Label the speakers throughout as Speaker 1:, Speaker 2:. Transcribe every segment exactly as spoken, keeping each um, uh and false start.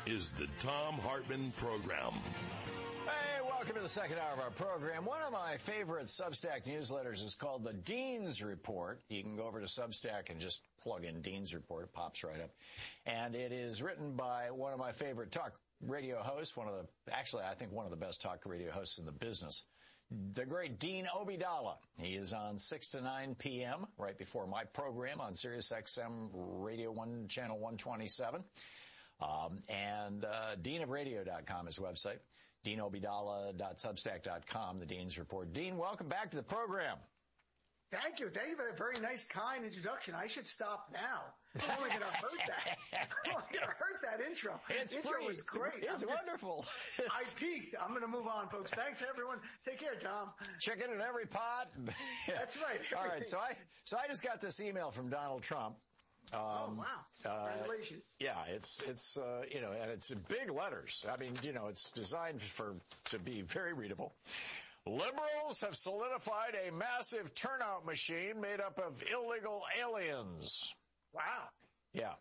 Speaker 1: is the Thom Hartmann Program.
Speaker 2: Hey, welcome to the second hour of our program. One of my favorite Substack newsletters is called the Dean's Report. You can go over to Substack and just plug in Dean's Report. It pops right up. And it is written by one of my favorite talk radio hosts, one of the, actually, I think one of the best talk radio hosts in the business, the great Dean Obeidallah. He is on six to nine p.m., right before my program on Sirius X M Radio one, Channel one twenty-seven. Um, and uh, dean of radio dot com is the website. dean obeidallah dot substack dot com, the Dean's Report. Dean, welcome back to the program.
Speaker 3: Thank you. Thank you for that very nice, kind introduction. I should stop now. I'm only going to hurt that. I'm only going to hurt that intro.
Speaker 2: It's
Speaker 3: intro
Speaker 2: free.
Speaker 3: was great.
Speaker 2: It's
Speaker 3: I'm
Speaker 2: wonderful.
Speaker 3: Just, I peaked. I'm going to move on, folks. Thanks, everyone. Take care, Tom.
Speaker 2: Chicken in every pot.
Speaker 3: That's right. Everything.
Speaker 2: All right. So I, so I just got this email from Donald Trump. Um,
Speaker 3: oh, wow. Congratulations.
Speaker 2: Uh, yeah, it's, it's, uh, you know, and it's in big letters. I mean, you know, it's designed for, to be very readable. Liberals have solidified a massive turnout machine made up of illegal aliens.
Speaker 3: Wow.
Speaker 2: Yeah.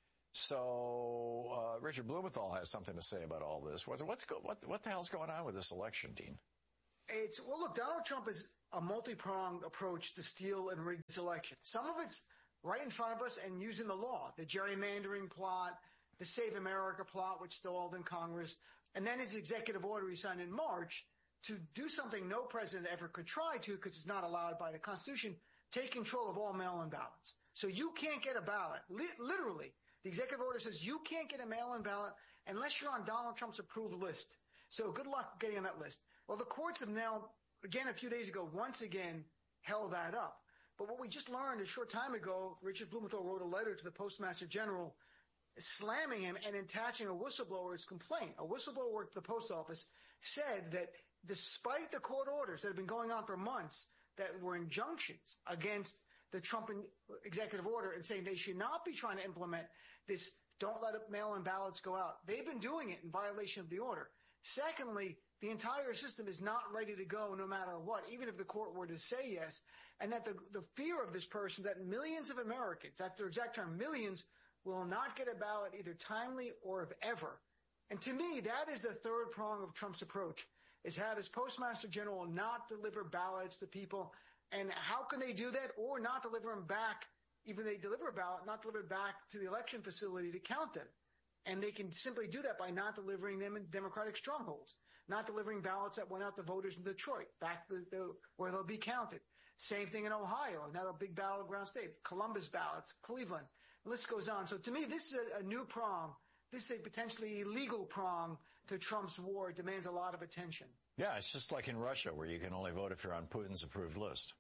Speaker 2: So, uh, Richard Blumenthal has something to say about all this. What's, what's go, what, what the hell's going on with this election, Dean?
Speaker 3: It's, well, look, Donald Trump is a multi-pronged approach to steal and rig this election. Some of it's right in front of us and using the law, the gerrymandering plot, the Save America plot, which stalled in Congress, and then his executive order he signed in March to do something no president ever could try to because it's not allowed by the Constitution, take control of all mail-in ballots. So you can't get a ballot. Li- literally, the executive order says you can't get a mail-in ballot unless you're on Donald Trump's approved list. So good luck getting on that list. Well, the courts have now, again, a few days ago, once again, held that up. But what we just learned a short time ago, Richard Blumenthal wrote a letter to the Postmaster General slamming him and attaching a whistleblower's complaint. A whistleblower worked at the post office said that despite the court orders that have been going on for months that were injunctions against the Trump executive order and saying they should not be trying to implement this don't let mail-in ballots go out. They've been doing it in violation of the order. Secondly, the entire system is not ready to go no matter what, even if the court were to say yes, and that the, the fear of this person that millions of Americans, that's their exact term, millions, will not get a ballot either timely or if ever. And to me, that is the third prong of Trump's approach, is have his Postmaster General not deliver ballots to people. And how can they do that? Or not deliver them back, even if they deliver a ballot, not deliver it back to the election facility to count them. And they can simply do that by not delivering them in Democratic strongholds, not delivering ballots that went out to voters in Detroit, back to the, the, where they'll be counted. Same thing in Ohio, another big battleground state, Columbus ballots, Cleveland. The list goes on. So to me, this is a, a new prong. This is a potentially illegal prong to Trump's war. It demands a lot of attention.
Speaker 2: Yeah, it's just like in Russia, where you can only vote if you're on Putin's approved list.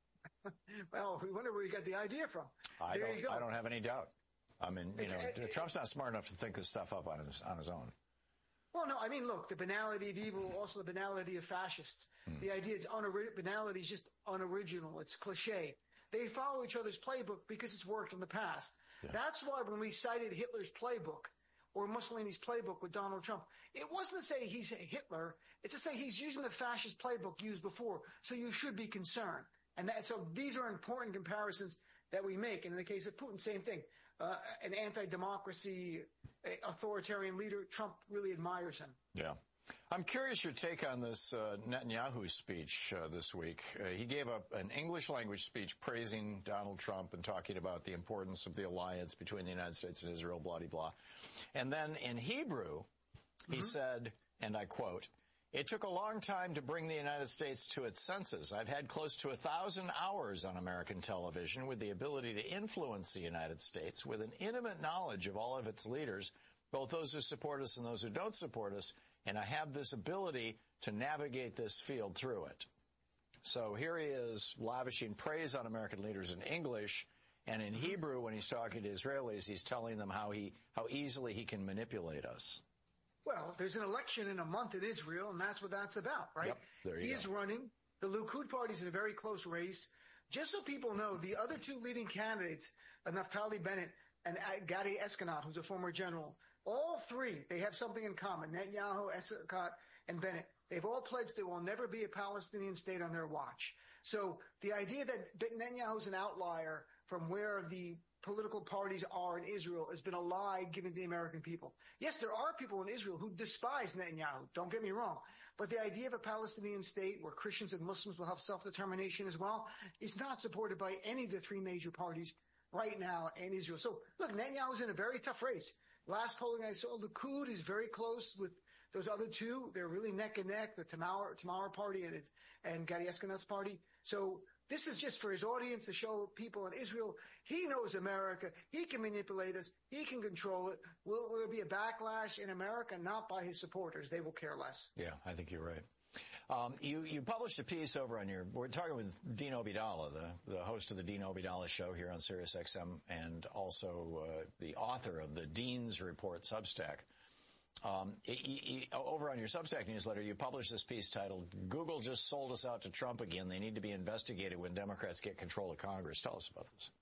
Speaker 3: Well, we wonder where you got the idea from.
Speaker 2: I
Speaker 3: there
Speaker 2: don't,
Speaker 3: you go.
Speaker 2: I don't have any doubt. I mean, you
Speaker 3: It's,
Speaker 2: know,
Speaker 3: it,
Speaker 2: Trump's not smart enough to think this stuff up on his, on his own.
Speaker 3: Well, no, I mean, look, the banality of evil, also the banality of fascists. Hmm. The idea it's unori- banality is just unoriginal. It's cliche. They follow each other's playbook because it's worked in the past. Yeah. That's why when we cited Hitler's playbook or Mussolini's playbook with Donald Trump, it wasn't to say he's Hitler. It's to say he's using the fascist playbook used before. So you should be concerned. And that, so these are important comparisons that we make. And in the case of Putin, same thing. Uh, an anti-democracy, authoritarian leader, Trump really admires him.
Speaker 2: Yeah. I'm curious your take on this uh, Netanyahu speech uh, this week. Uh, he gave a, an English language speech praising Donald Trump and talking about the importance of the alliance between the United States and Israel, blah, blah, blah. And then in Hebrew, he mm-hmm. said, and I quote, "It took a long time to bring the United States to its senses. I've had close to a thousand hours on American television with the ability to influence the United States with an intimate knowledge of all of its leaders, both those who support us and those who don't support us. And I have this ability to navigate this field through it." So here he is lavishing praise on American leaders in English. And in Hebrew, when he's talking to Israelis, he's telling them how he, how easily he can manipulate us.
Speaker 3: Well, there's an election in a month in Israel, and that's what that's about, right?
Speaker 2: Yep, there you
Speaker 3: he
Speaker 2: go.
Speaker 3: is running. The Likud party's in a very close race. Just so people know, the other two leading candidates, Naftali Bennett and Gadi Eskanat, who's a former general, all three, they have something in common. Netanyahu, Eskanat, and Bennett. They've all pledged there will never be a Palestinian state on their watch. So the idea that Netanyahu's an outlier from where the political parties are in Israel has been a lie given to the American people. Yes, there are people in Israel who despise Netanyahu. Don't get me wrong. But the idea of a Palestinian state where Christians and Muslims will have self-determination as well is not supported by any of the three major parties right now in Israel. So, look, Netanyahu's in a very tough race. Last polling I saw, Likud is very close with those other two. They're really neck and neck, the Tamar, Tamar party and, and Gadi Eskenet's party. So this is just for his audience to show people in Israel, he knows America. He can manipulate us. He can control it. Will, will there be a backlash in America? Not by his supporters. They will care less.
Speaker 2: Yeah, I think you're right. Um, you, you published a piece over on your, we're talking with Dean Obeidallah, the, the host of the Dean Obeidallah Show here on Sirius X M, and also uh, the author of the Dean's Report Substack. Um, it, it, over on your Substack newsletter, you published this piece titled, Google Just Sold Us Out to Trump Again. They need to be investigated when Democrats get control of Congress. Tell us about this.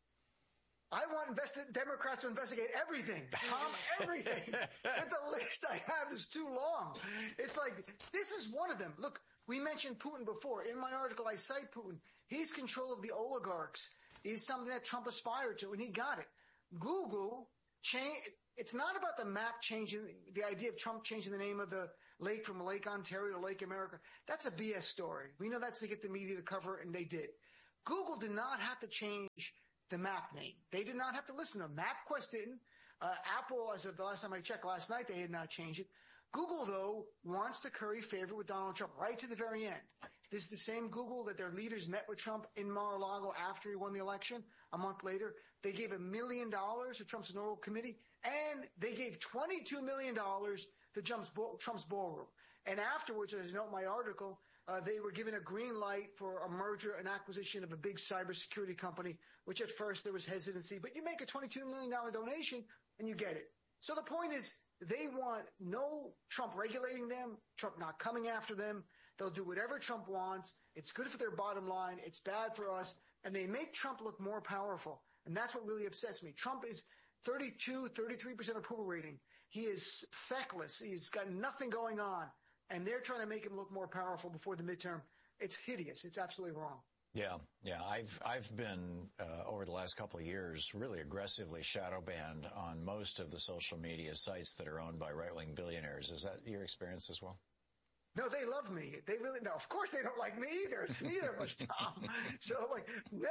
Speaker 3: I want investi- Democrats to investigate everything, Tom, everything. And the list I have is too long. It's like, this is one of them. Look, we mentioned Putin before. In my article, I cite Putin. He's control of the oligarchs. He's something that Trump aspired to, and he got it. Google change. It's not about the map changing, the idea of Trump changing the name of the lake from Lake Ontario to Lake America. That's a B S story. We know that's to get the media to cover it, and they did. Google did not have to change the map name. They did not have to listen to them. MapQuest didn't. Uh, Apple, as of the last time I checked last night, they had not changed it. Google, though, wants to curry favor with Donald Trump right to the very end. This is the same Google that their leaders met with Trump in Mar-a-Lago after he won the election. A month later, they gave a million dollars to Trump's Nobel Committee, and they gave twenty-two million dollars to Trump's, Trump's ballroom. And afterwards, as you note in my article, uh, they were given a green light for a merger and acquisition of a big cybersecurity company, which at first there was hesitancy. But you make a twenty-two million dollars donation, and you get it. So the point is, they want no Trump regulating them, Trump not coming after them. They'll do whatever Trump wants. It's good for their bottom line. It's bad for us. And they make Trump look more powerful. And that's what really upsets me. Trump is thirty-two, thirty-three percent approval rating. He is feckless. He's got nothing going on. And they're trying to make him look more powerful before the midterm. It's hideous. It's absolutely wrong.
Speaker 2: Yeah, yeah. I've I've been, uh, over the last couple of years, really aggressively shadow banned on most of the social media sites that are owned by right-wing billionaires. Is that your experience as well?
Speaker 3: No, they love me. They really, no, of course they don't like me either. Neither of us, Tom. So, like,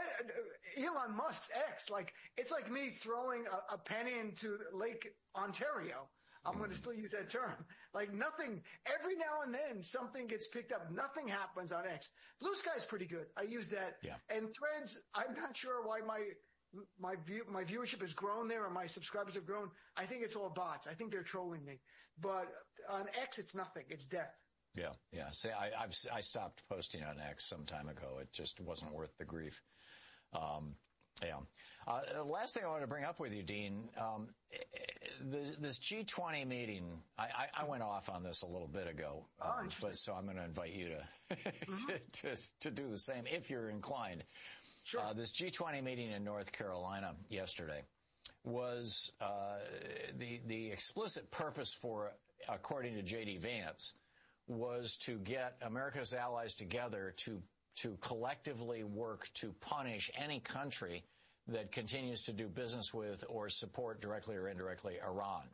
Speaker 3: Elon Musk's X, like, it's like me throwing a, a penny into Lake Ontario. I'm mm. going to still use that term. Like, nothing, every now and then something gets picked up. Nothing happens on X. Blue Sky's pretty good. I use that. Yeah. And Threads, I'm not sure why my my view, my viewership has grown there or my subscribers have grown. I think it's all bots. I think they're trolling me. But on X, it's nothing. It's death.
Speaker 2: Yeah, yeah. See, I, I've I stopped posting on X some time ago. It just wasn't worth the grief. Um, yeah. Uh, the last thing I wanted to bring up with you, Dean, um, the, this G twenty meeting. I, I, I went off on this a little bit ago, um, oh, but so I'm going to invite you to, mm-hmm. to to do the same if you're inclined.
Speaker 3: Sure.
Speaker 2: Uh, this G twenty meeting in North Carolina yesterday was uh, the the explicit purpose for, according to J D Vance, was to get America's allies together to to collectively work to punish any country that continues to do business with or support directly or indirectly Iran.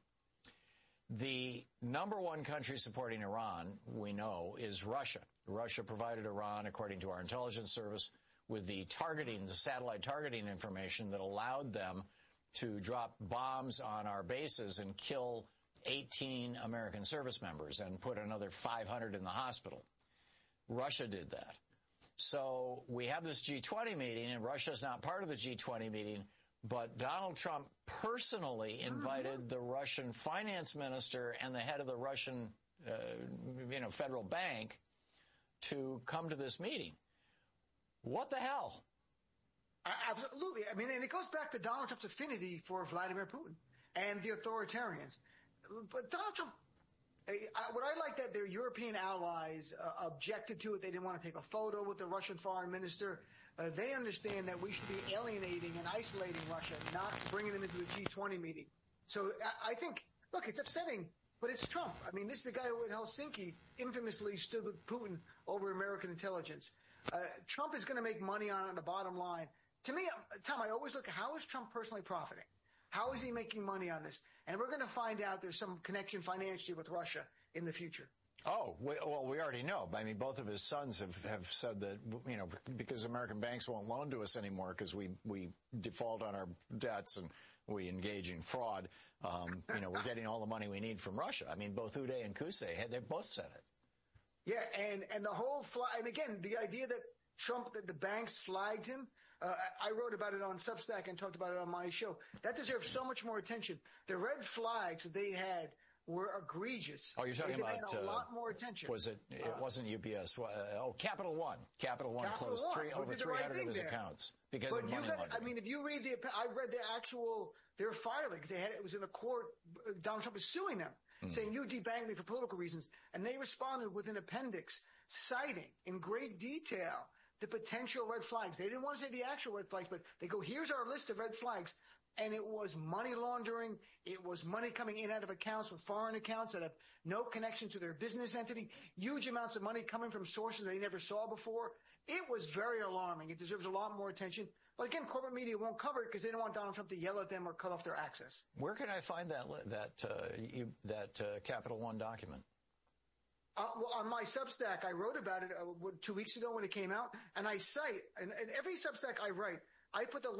Speaker 2: The number one country supporting Iran, we know, is Russia. Russia provided Iran, according to our intelligence service, with the targeting, the satellite targeting information that allowed them to drop bombs on our bases and kill eighteen American service members and put another five hundred in the hospital. Russia did that. So we have this G twenty meeting, and Russia's not part of the G twenty meeting, but Donald Trump personally invited the Russian finance minister and the head of the Russian, uh, you know, federal bank to come to this meeting. What the hell?
Speaker 3: Absolutely. I mean, and it goes back to Donald Trump's affinity for Vladimir Putin and the authoritarians. But Donald Trump, what I like that their European allies uh, objected to it. They didn't want to take a photo with the Russian foreign minister. Uh, they understand that we should be alienating and isolating Russia, not bringing them into the G twenty meeting. So I, I think, look, it's upsetting, but it's Trump. I mean, this is the guy who in Helsinki infamously stood with Putin over American intelligence. Uh, Trump is going to make money on it on the bottom line. to me, Tom, I always look at how is Trump personally profiting? How is he making money on this? And we're going to find out there's some connection financially with Russia in the future.
Speaker 2: Oh, we, well, we already know. I mean, both of his sons have, have said that, you know, because American banks won't loan to us anymore because we, we default on our debts and we engage in fraud, um, you know, we're getting all the money we need from Russia. I mean, both Uday and Qusay, they both said it.
Speaker 3: Yeah, and, and the whole fly, and again, the idea that Trump, that the banks flagged him, uh, I wrote about it on Substack and talked about it on my show. That deserves so much more attention. The red flags that they had were egregious.
Speaker 2: Oh, you're talking
Speaker 3: they
Speaker 2: about
Speaker 3: a
Speaker 2: uh,
Speaker 3: lot more attention.
Speaker 2: Was it? It uh, wasn't U B S. Uh, oh, Capital One. Capital One
Speaker 3: Capital
Speaker 2: closed
Speaker 3: One.
Speaker 2: three, over three hundred right of his there. accounts because
Speaker 3: but
Speaker 2: of
Speaker 3: you
Speaker 2: money
Speaker 3: got,
Speaker 2: laundering.
Speaker 3: I mean, if you read the, I read the actual their filings. They had it was in a court. Donald Trump was suing them, mm. saying you debanked me for political reasons, and they responded with an appendix citing in great detail the potential red flags. They didn't want to say the actual red flags, but they go, here's our list of red flags. And it was money laundering. It was money coming in out of accounts with foreign accounts that have no connection to their business entity. Huge amounts of money coming from sources they never saw before. It was very alarming. It deserves a lot more attention. But again, corporate media won't cover it because they don't want Donald Trump to yell at them or cut off their access.
Speaker 2: Where can I find that that uh, you, that uh, Capital One document?
Speaker 3: Uh, well, on my Substack, I wrote about it uh, two weeks ago when it came out, and I cite, and, and every Substack I write, I put the